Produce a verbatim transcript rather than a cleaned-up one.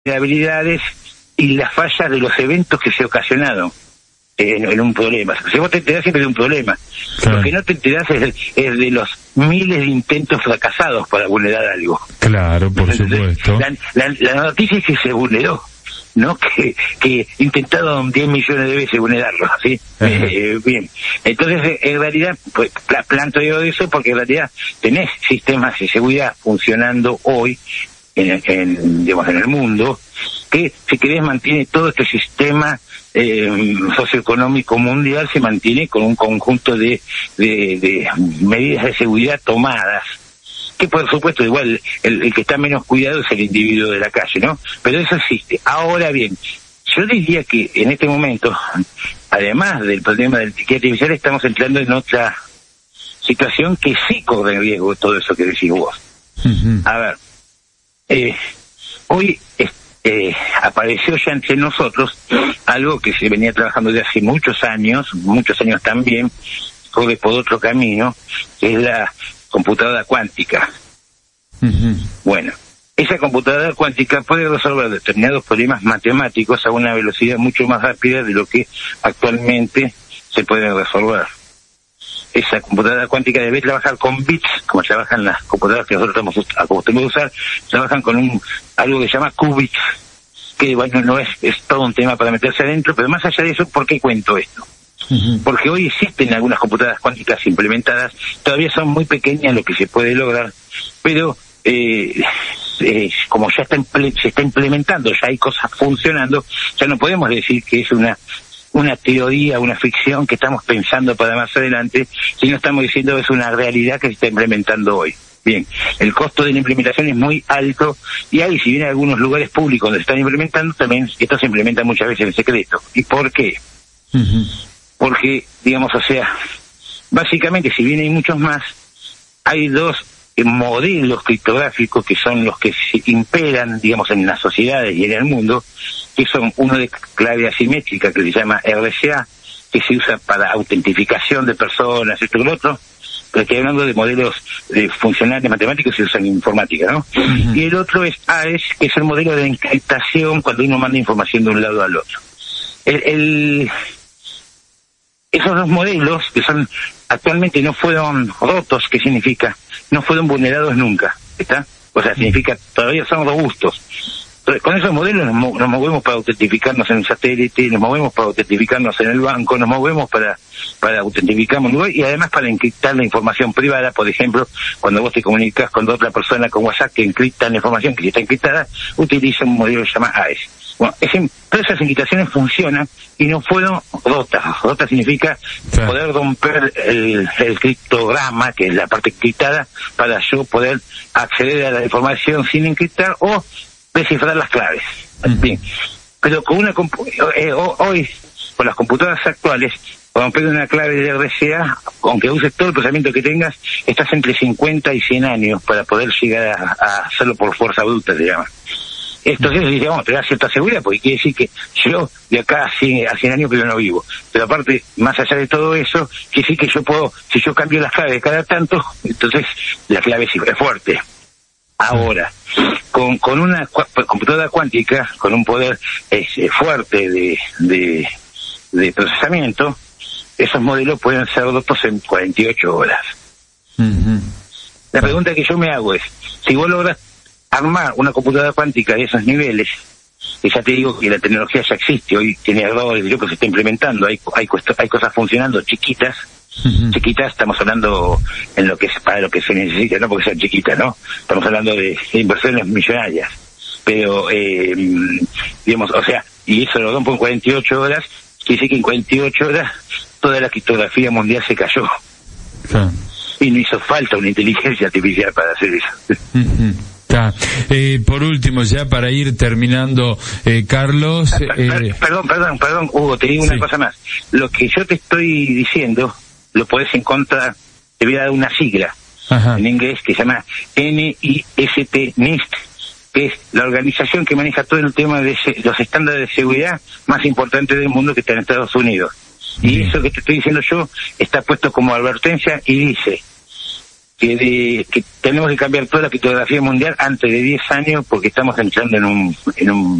vulnerabilidades y las fallas de los eventos que se ocasionaron en, en un problema. Si vos te enterás siempre de un problema, claro. Lo que no te enterás es, es de los miles de intentos fracasados para vulnerar algo. Claro, por supuesto. La, la, la noticia es que se vulneró, no que que intentaron diez millones de veces vulnerarlo, ¿sí? Eh, bien, entonces en realidad pues planto yo eso porque en realidad tenés sistemas de seguridad funcionando hoy en, en digamos en el mundo que si querés mantiene todo este sistema eh, socioeconómico mundial, se mantiene con un conjunto de, de de medidas de seguridad tomadas, que por supuesto igual el, el que está menos cuidado es el individuo de la calle, ¿no? Pero eso existe. Ahora bien, yo diría que en este momento, además del problema del ticket artificial, estamos entrando en otra situación que sí corre riesgo todo eso que decís vos. Uh-huh. A ver, eh, hoy eh, apareció ya entre nosotros algo que se venía trabajando desde hace muchos años, muchos años también, corre por otro camino, que es la computadora cuántica. Uh-huh. Bueno, esa computadora cuántica puede resolver determinados problemas matemáticos a una velocidad mucho más rápida de lo que actualmente se puede resolver. Esa computadora cuántica debe trabajar con bits, como trabajan las computadoras que nosotros estamos acostumbrados a usar, trabajan con un algo que se llama qubits, que bueno, no es, es todo un tema para meterse adentro, pero más allá de eso, ¿por qué cuento esto? Porque hoy existen algunas computadoras cuánticas implementadas, todavía son muy pequeñas lo que se puede lograr, pero eh, eh, como ya está se está implementando, ya hay cosas funcionando, ya no podemos decir que es una una teoría, una ficción que estamos pensando para más adelante, sino estamos diciendo que es una realidad que se está implementando hoy. Bien, el costo de la implementación es muy alto y ahí, si bien hay algunos lugares públicos donde se están implementando, también esto se implementa muchas veces en secreto. ¿Y por qué? Uh-huh. Porque, digamos, o sea, básicamente, si bien hay muchos más, hay dos eh, modelos criptográficos que son los que se imperan, digamos, en las sociedades y en el mundo, que son uno de clave asimétrica, que se llama R C A, que se usa para autentificación de personas, esto y lo otro, pero estoy hablando de modelos eh, funcionales matemáticos que se usan en informática, ¿no? Uh-huh. Y el otro es A E S, que es el modelo de encriptación cuando uno manda información de un lado al otro. El... el Esos dos modelos, que son actualmente no fueron rotos, ¿qué significa? No fueron vulnerados nunca, ¿está? O sea, significa todavía son robustos. Entonces, con esos modelos nos, mo- nos movemos para autentificarnos en el satélite, nos movemos para autentificarnos en el banco, nos movemos para para autentificarnos en un lugar y además para encriptar la información privada. Por ejemplo, cuando vos te comunicas con otra persona con WhatsApp que encripta la información que está encriptada, utiliza un modelo que se llama A E S. Bueno, ese, todas esas encriptaciones funcionan y no fueron rotas. Rotas significa sí. poder romper el, el criptograma, que es la parte encriptada, para yo poder acceder a la información sin encriptar o descifrar las claves. Uh-huh. Bien. Pero con una compu- eh, hoy, con las computadoras actuales, romper una clave de R C A, aunque uses todo el procesamiento que tengas, estás entre cincuenta y cien años para poder llegar a, a hacerlo por fuerza bruta, se llama. Entonces, digamos, te da cierta seguridad, porque quiere decir que yo de acá a cien, a cien años pero no vivo. Pero aparte, más allá de todo eso, quiere decir que yo puedo, si yo cambio las claves cada tanto, entonces la clave es fuerte. Ahora, con, con una cu- computadora cuántica, con un poder eh, fuerte de, de, de procesamiento, esos modelos pueden ser rotos en cuarenta y ocho horas. Uh-huh. La pregunta que yo me hago es, si vos logras armar una computadora cuántica de esos niveles, que ya te digo que la tecnología ya existe, hoy tiene errores, yo que se está implementando, hay hay, hay cosas funcionando chiquitas, uh-huh. chiquitas, estamos hablando en lo que es para lo que se necesita, no porque sean chiquitas, ¿no? Estamos hablando de, de inversiones millonarias, pero, eh, digamos, o sea, y eso lo rompo en cuarenta y ocho horas, quiere decir que en cuarenta y ocho horas toda la criptografía mundial se cayó. Uh-huh. Y no hizo falta una inteligencia artificial para hacer eso. Uh-huh. Eh, por último, ya para ir terminando, eh, Carlos... Eh... Perdón, perdón, perdón, Hugo, te digo una sí. cosa más. Lo que yo te estoy diciendo, lo podés encontrar, te voy a dar una sigla, Ajá. en inglés, que se llama N I S T, NIST, que es la organización que maneja todo el tema de se- los estándares de seguridad más importantes del mundo, que está en Estados Unidos. Y Bien. Eso que te estoy diciendo yo está puesto como advertencia y dice... que, de, que tenemos que cambiar toda la fitografía mundial antes de diez años porque estamos entrando en un, en un